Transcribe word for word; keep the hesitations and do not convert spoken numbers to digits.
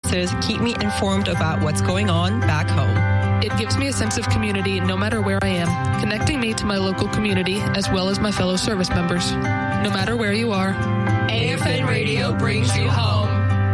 experiences keep me informed about what's going on back home. It gives me a sense of community no matter where I am, connecting me to my local community as well as my fellow service members. No matter where you are, A F N Radio brings you home.